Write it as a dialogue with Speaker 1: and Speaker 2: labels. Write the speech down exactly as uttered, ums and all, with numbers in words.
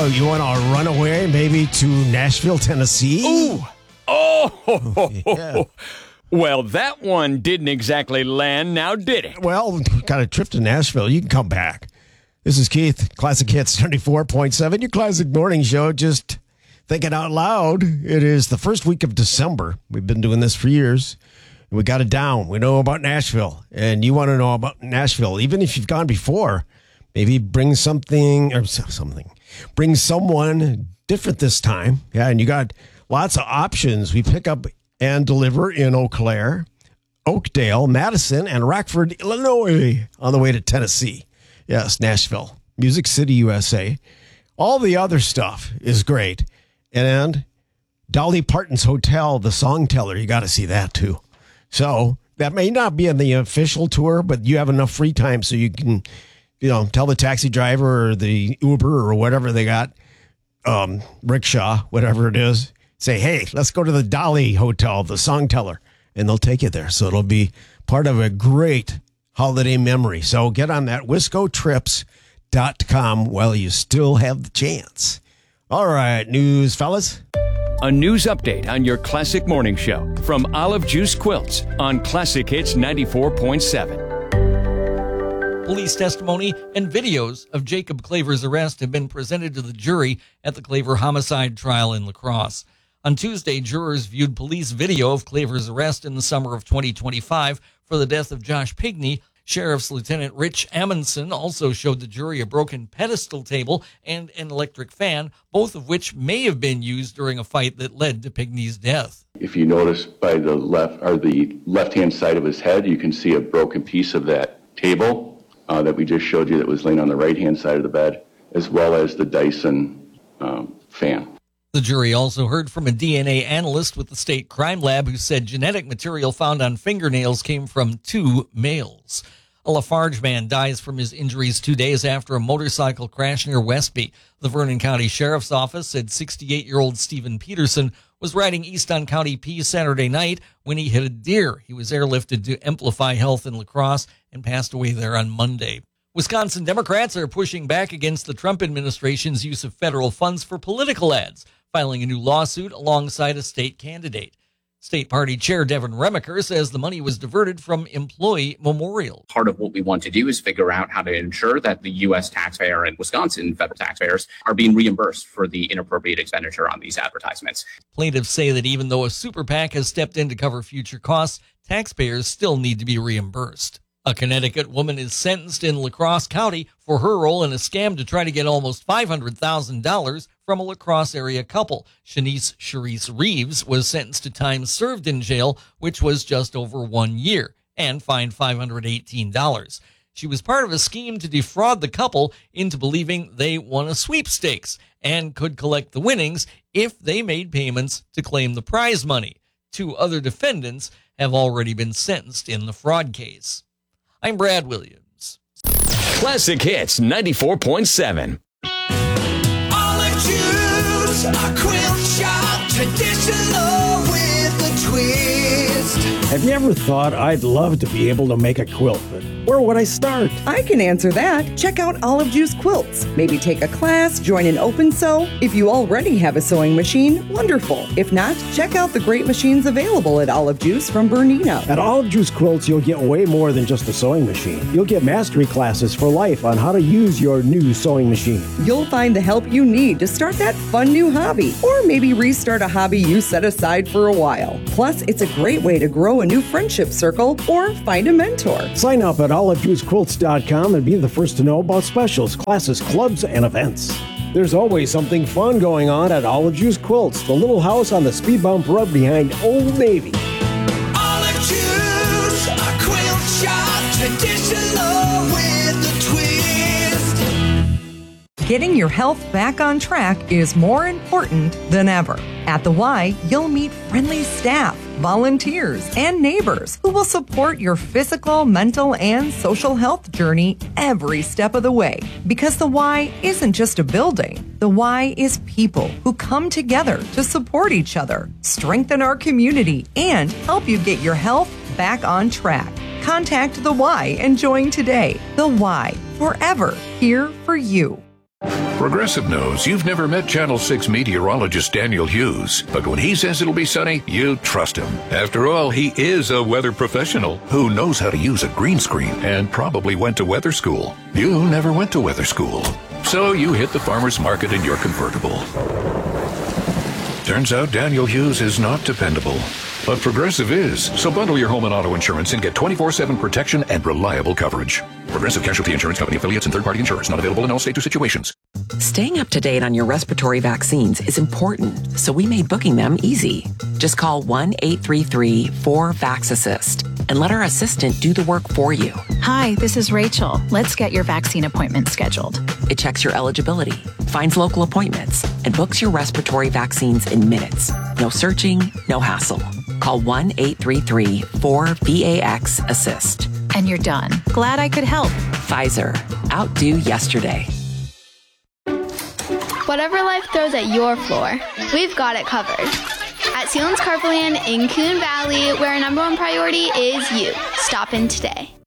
Speaker 1: Oh, you want to run away maybe to Nashville, Tennessee?
Speaker 2: Ooh. Oh.
Speaker 1: Yeah.
Speaker 2: Well, that one didn't exactly land, now did it?
Speaker 1: Well, got a trip to Nashville. You can come back. This is Keith, Classic Hits ninety-four point seven, your classic morning show. Just thinking out loud. It is the first week of December. We've been doing this for years. We got it down. We know about Nashville, and you want to know about Nashville. Even if you've gone before, maybe bring something or something. Bring someone different this time. Yeah, and you got lots of options. We pick up and deliver in Eau Claire, Oakdale, Madison, and Rockford, Illinois, on the way to Tennessee. Yes, Nashville, Music City, U S A. All the other stuff is great. And Dolly Parton's Hotel, the song teller, you got to see that too. So that may not be in the official tour, but you have enough free time so you can, you know, tell the taxi driver or the Uber or whatever they got, um, rickshaw, whatever it is, say, hey, let's go to the Dolly Hotel, the song teller, and they'll take you there. So it'll be part of a great holiday memory. So get on that wisco trips dot com while you still have the chance. All right, news, fellas.
Speaker 2: A news update on your Classic Morning Show from Olive Juice Quilts on Classic Hits ninety-four point seven.
Speaker 3: Police testimony and videos of Jacob Claver's arrest have been presented to the jury at the Claver homicide trial in La Crosse. On Tuesday, jurors viewed police video of Claver's arrest in the summer of twenty twenty-five for the death of Josh Pigney. Sheriff's Lieutenant Rich Amundsen also showed the jury a broken pedestal table and an electric fan, both of which may have been used during a fight that led to Pigney's death.
Speaker 4: If you notice by the left or the left-hand side of his head, you can see a broken piece of that table uh, that we just showed you that was laying on the right-hand side of the bed, as well as the Dyson um, fan.
Speaker 3: The jury also heard from a D N A analyst with the state crime lab who said genetic material found on fingernails came from two males. A Lafarge man dies from his injuries two days after a motorcycle crash near Westby. The Vernon County Sheriff's Office said sixty-eight-year-old Stephen Peterson was riding east on County P Saturday night when he hit a deer. He was airlifted to Amplify Health in La Crosse and passed away there on Monday. Wisconsin Democrats are pushing back against the Trump administration's use of federal funds for political ads, filing a new lawsuit alongside a state candidate. State Party Chair Devin Remacher says the money was diverted from employee memorials.
Speaker 5: Part of what we want to do is figure out how to ensure that the U S taxpayer and Wisconsin federal taxpayers are being reimbursed for the inappropriate expenditure on these advertisements.
Speaker 3: Plaintiffs say that even though a super PAC has stepped in to cover future costs, taxpayers still need to be reimbursed. A Connecticut woman is sentenced in La Crosse County for her role in a scam to try to get almost five hundred thousand dollars from a La Crosse area couple. Shanice Charisse Reeves was sentenced to time served in jail, which was just over one year, and fined five hundred eighteen dollars. She was part of a scheme to defraud the couple into believing they won a sweepstakes and could collect the winnings if they made payments to claim the prize money. Two other defendants have already been sentenced in the fraud case. I'm Brad Williams.
Speaker 2: Classic Hits ninety-four point seven.
Speaker 6: Olive Juice, a quilt shop, traditional with a twist.
Speaker 1: Have you ever thought I'd love to be able to make a quilt, but where would I start?
Speaker 7: I can answer that. Check out Olive Juice Quilts. Maybe take a class, join an open sew. If you already have a sewing machine, wonderful. If not, check out the great machines available at Olive Juice from Bernina.
Speaker 8: At Olive Juice Quilts, you'll get way more than just a sewing machine. You'll get mastery classes for life on how to use your new sewing machine.
Speaker 7: You'll find the help you need to start that fun new hobby, or maybe restart a hobby you set aside for a while. Plus, it's a great way to grow a new friendship circle or find a mentor.
Speaker 8: Sign up at olive juice quilts dot com and be the first to know about specials, classes, clubs, and events. There's always something fun going on at Olive Juice Quilts, the little house on the speed bump road behind Old Navy.
Speaker 6: Olive Juice, a quilt shop, traditional with a twist.
Speaker 9: Getting your health back on track is more important than ever. At the Y, you'll meet friendly staff, volunteers, and neighbors who will support your physical, mental, and social health journey every step of the way. Because the Y isn't just a building. The Y is people who come together to support each other, strengthen our community, and help you get your health back on track. Contact the Y and join today. The Y, forever here for you.
Speaker 10: Progressive knows you've never met Channel six meteorologist Daniel Hughes, but when he says it'll be sunny, you trust him. After all, he is a weather professional who knows how to use a green screen and probably went to weather school. You never went to weather school, so you hit the farmer's market in your convertible. Turns out Daniel Hughes is not dependable, but Progressive is. So bundle your home and auto insurance and get twenty-four seven protection and reliable coverage. Progressive Casualty Insurance Company affiliates and third-party insurers not available in all states or situations.
Speaker 11: Staying up to date on your respiratory vaccines is important, so we made booking them easy. Just call one eight three three four VAX-ASSIST and let our assistant do the work for you.
Speaker 12: Hi, this is Rachel. Let's get your vaccine appointment scheduled.
Speaker 11: It checks your eligibility, finds local appointments, and books your respiratory vaccines in minutes. No searching, no hassle. Call one eight three three four VAX-ASSIST.
Speaker 12: And you're done. Glad I could help.
Speaker 11: Pfizer. Outdo yesterday.
Speaker 13: Whatever life throws at your floor, we've got it covered. At Sealands Carpoland in Coon Valley, where our number one priority is you. Stop in today.